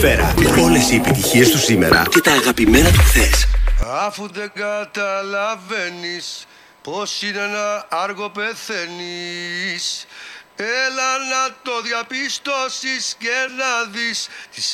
ατμόσφαιρα. Όλες οι επιτυχίες του σήμερα και τα αγαπημένα του χθες. Αφού δεν καταλαβαίνεις πως είναι να άργο πεθαίνεις, έλα να το διαπιστώσεις και να δεις τις